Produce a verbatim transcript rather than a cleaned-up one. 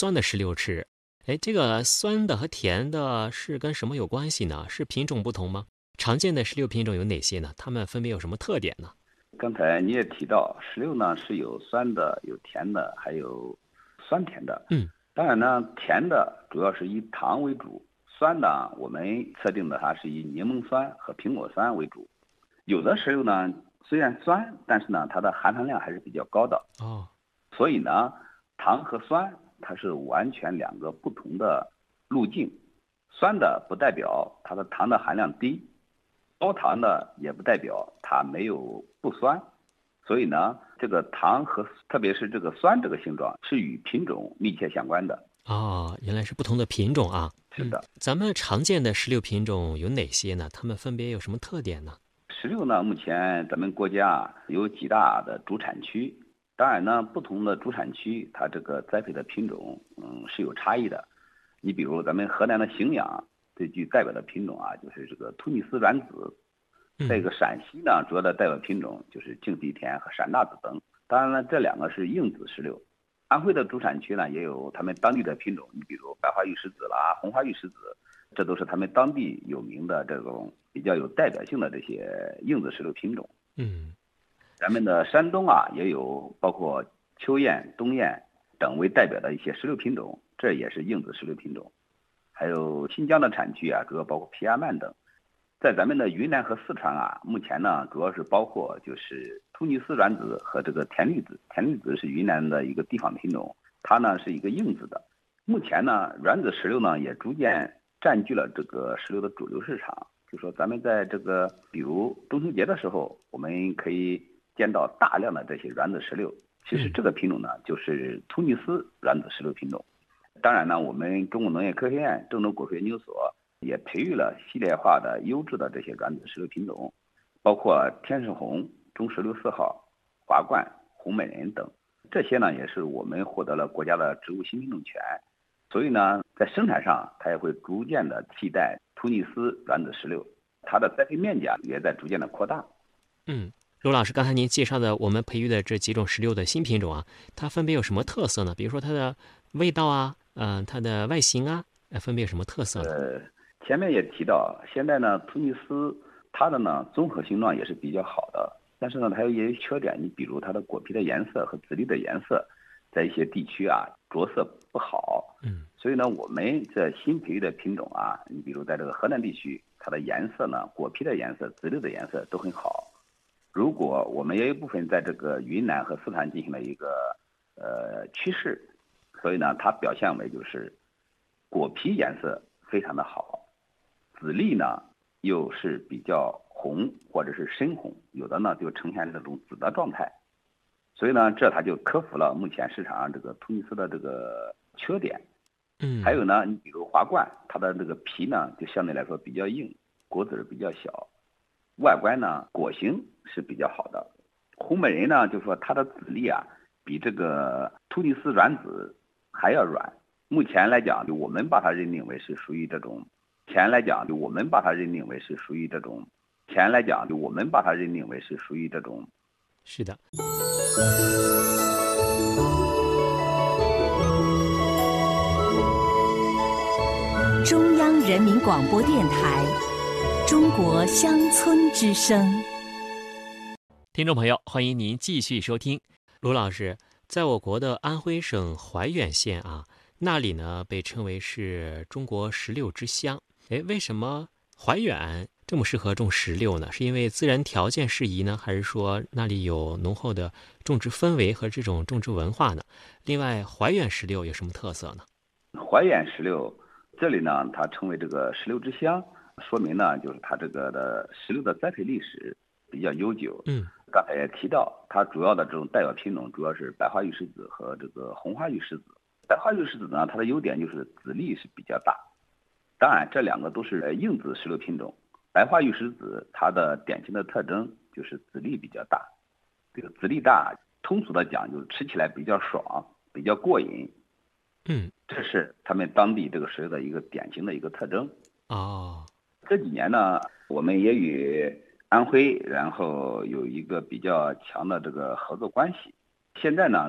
酸的石榴吃。哎，这个酸的和甜的是跟什么有关系呢？是品种不同吗？常见的石榴品种有哪些呢？它们分别有什么特点呢？ 刚才你也提到，石榴呢是有酸的、有甜的，还有酸甜的。 嗯。 当然呢，甜的主要是以糖为主，酸的我们测定的它是以柠檬酸和苹果酸为主。有的石榴呢虽然酸，但是呢它的含糖量还是比较高的。 哦。 所以呢，糖和酸它是完全两个不同的路径。酸的不代表它的糖的含量低，高糖的也不代表它没有不酸。所以呢，这个糖和特别是这个酸这个性状是与品种密切相关的。 哦，原来是不同的品种啊。嗯， 是的。 咱们常见的石榴品种有哪些呢？它们分别有什么特点呢？ 石榴呢，目前咱们国家有几大的主产区，当然呢，不同的主产区它这个栽培的品种，嗯，是有差异的。你比如咱们河南的荥阳最具代表的品种啊，就是这个突尼斯软籽。在一嗯。 个陕西呢，主要的代表品种就是净地田和陕大籽等。当然了，这两个是硬籽石榴。安徽的主产区呢，也有他们当地的品种，你比如白花玉石籽啦、红花玉石籽，这都是他们当地有名的这种比较有代表性的这些硬籽石榴品种。 嗯。 咱们的山东啊，也有包括秋雁、冬雁等为代表的一些石榴品种，这也是硬籽石榴品种。还有新疆的产区啊，主要包括皮亚曼等。在咱们的云南和四川啊，目前呢主要是包括就是突尼斯软籽和这个甜绿籽。甜绿籽是云南的一个地方品种，它呢是一个硬籽的。目前呢，软籽石榴呢也逐渐占据了这个石榴的主流市场。就说咱们在这个比如中秋节的时候，我们可以见到大量的这些软籽石榴。其实嗯。 这个品种呢就是突尼斯软籽石榴品种。当然呢，我们中国农业科学院郑州果树研究所也培育了系列化的优质的这些软籽石榴品种，包括天使红、中石榴四号、华冠、红美人等。这些呢也是我们获得了国家的植物新品种权。所以呢，在生产上它也会逐渐的替代突尼斯软籽石榴，它的栽培面积啊也在逐渐的扩大。 嗯，卢老师，刚才您介绍的我们培育的这几种石榴的新品种啊，它分别有什么特色呢？比如说它的味道啊，嗯、呃，它的外形啊，呃分别有什么特色呢？ 呃，前面也提到，现在呢，突尼斯它的呢综合形状也是比较好的，但是呢，它也有缺点。你比如它的果皮的颜色和籽粒的颜色，在一些地区啊着色不好。 嗯。 所以呢，我们这新培育的品种啊，你比如在这个河南地区，它的颜色呢，果皮的颜色、籽粒的颜色都很好。如果我们也有一部分在这个云南和四川进行了一个呃趋势，所以呢，它表现为就是果皮颜色非常的好，籽粒呢又是比较红或者是深红，有的呢就呈现这种紫的状态。所以呢，这它就克服了目前市场上这个突尼斯的这个缺点。还嗯。 有呢，你比如华冠，它的这个皮呢就相对来说比较硬，果子比较小，外观呢果形是比较好的。红美人呢，就说它的籽粒啊比这个突尼斯软籽还要软。目前来讲，就我们把它认定为是属于这种，前来讲，就我们把它认定为是属于这种，前来讲，就我们把它认定为是属于这种。 是的。 中央人民广播电台中国乡村之声。 听众朋友，欢迎您继续收听。卢老师，在我国的安徽省怀远县啊，那里呢被称为是中国石榴之乡。诶，为什么怀远这么适合种石榴呢？是因为自然条件适宜呢，还是说那里有浓厚的种植氛围和这种种植文化呢？另外，怀远石榴有什么特色呢？ 怀远石榴这里呢，它称为这个石榴之乡，说明呢就是它这个的石榴的栽培历史比较悠久。 嗯。 刚才也提到，它主要的这种代表品种主要是白花玉石籽和这个红花玉石籽。白花玉石籽呢，它的优点就是籽粒是比较大。当然，这两个都是硬籽石榴品种。白花玉石籽它的典型的特征就是籽粒比较大。这个籽粒大，通俗的讲就是吃起来比较爽，比较过瘾。 嗯。 这是他们当地这个石榴的一个典型的一个特征。 哦。 这几年呢，我们也与安徽然后有一个比较强的这个合作关系。现在呢